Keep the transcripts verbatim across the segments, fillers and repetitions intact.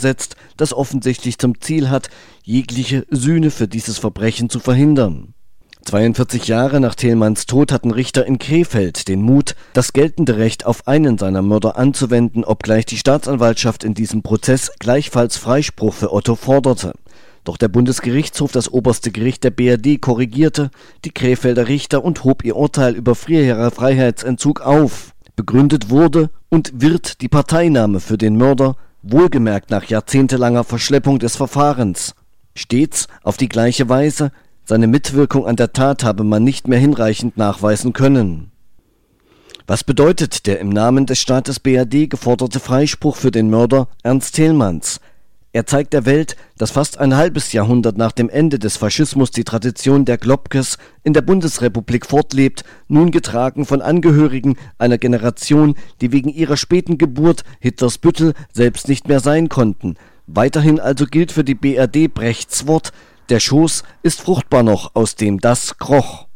gesetzt, das offensichtlich zum Ziel hat, jegliche Sühne für dieses Verbrechen zu verhindern. zweiundvierzig Jahre nach Thälmanns Tod hatten Richter in Krefeld den Mut, das geltende Recht auf einen seiner Mörder anzuwenden, obgleich die Staatsanwaltschaft in diesem Prozess gleichfalls Freispruch für Otto forderte. Doch der Bundesgerichtshof, das oberste Gericht der B R D, korrigierte die Krefelder Richter und hob ihr Urteil über früherer Freiheitsentzug auf. Begründet wurde und wird die Parteinahme für den Mörder, wohlgemerkt nach jahrzehntelanger Verschleppung des Verfahrens. Stets auf die gleiche Weise, seine Mitwirkung an der Tat habe man nicht mehr hinreichend nachweisen können. Was bedeutet der im Namen des Staates B R D geforderte Freispruch für den Mörder Ernst Thälmanns? Er zeigt der Welt, dass fast ein halbes Jahrhundert nach dem Ende des Faschismus die Tradition der Globkes in der Bundesrepublik fortlebt, nun getragen von Angehörigen einer Generation, die wegen ihrer späten Geburt Hitlers Büttel selbst nicht mehr sein konnten. Weiterhin also gilt für die B R D Brechts Wort: Der Schoß ist fruchtbar noch, aus dem das kroch.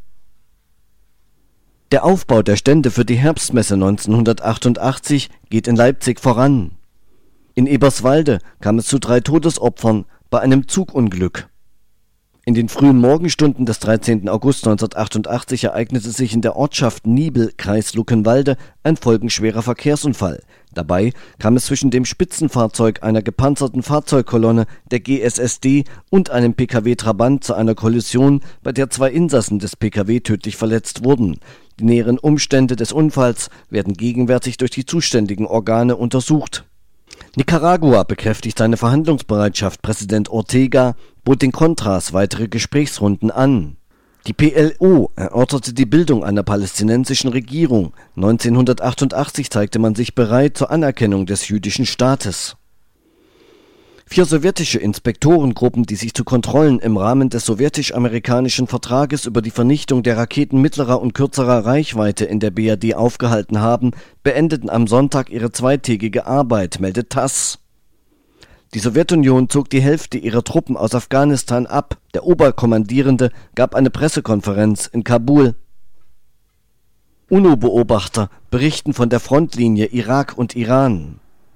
Der Aufbau der Stände für die Herbstmesse neunzehnhundertachtundachtzig geht in Leipzig voran. In Eberswalde kam es zu drei Todesopfern bei einem Zugunglück. In den frühen Morgenstunden des dreizehnten August neunzehnhundertachtundachtzig ereignete sich in der Ortschaft Niebel, Kreis Luckenwalde, ein folgenschwerer Verkehrsunfall. Dabei kam es zwischen dem Spitzenfahrzeug einer gepanzerten Fahrzeugkolonne der G S S D und einem P K W-Trabant zu einer Kollision, bei der zwei Insassen des P K W tödlich verletzt wurden. Die näheren Umstände des Unfalls werden gegenwärtig durch die zuständigen Organe untersucht. Nicaragua bekräftigt seine Verhandlungsbereitschaft. Präsident Ortega bot den Contras weitere Gesprächsrunden an. Die P L O erörterte die Bildung einer palästinensischen Regierung. neunzehnhundertachtundachtzig zeigte man sich bereit zur Anerkennung des jüdischen Staates. Vier sowjetische Inspektorengruppen, die sich zu Kontrollen im Rahmen des sowjetisch-amerikanischen Vertrages über die Vernichtung der Raketen mittlerer und kürzerer Reichweite in der B R D aufgehalten haben, beendeten am Sonntag ihre zweitägige Arbeit, meldet TASS. Die Sowjetunion zog die Hälfte ihrer Truppen aus Afghanistan ab. Der Oberkommandierende gab eine Pressekonferenz in Kabul. UNO-Beobachter berichten von der Frontlinie Irak und Iran.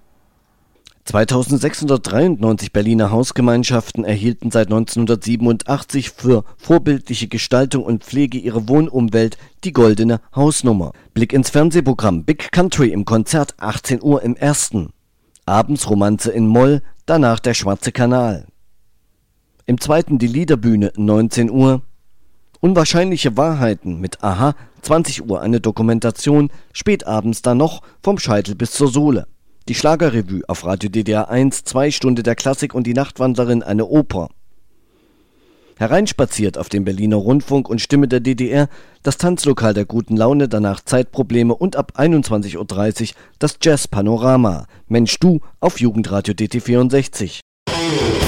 zweitausendsechshundertdreiundneunzig Berliner Hausgemeinschaften erhielten seit neunzehnhundertsiebenundachtzig für vorbildliche Gestaltung und Pflege ihrer Wohnumwelt die Goldene Hausnummer. Blick ins Fernsehprogramm Big Country im Konzert, achtzehn Uhr im Ersten. Abends Romanze in Moll, danach der Schwarze Kanal. Im Zweiten die Liederbühne, neunzehn Uhr. Unwahrscheinliche Wahrheiten mit Aha, zwanzig Uhr eine Dokumentation, spätabends dann noch vom Scheitel bis zur Sohle. Die Schlagerrevue auf Radio D D R eins, zwei Stunde der Klassik und die Nachtwandlerin, eine Oper. Hereinspaziert auf dem Berliner Rundfunk und Stimme der D D R, das Tanzlokal der guten Laune, danach Zeitprobleme und ab einundzwanzig Uhr dreißig das Jazz-Panorama. Mensch du auf Jugendradio D T vierundsechzig.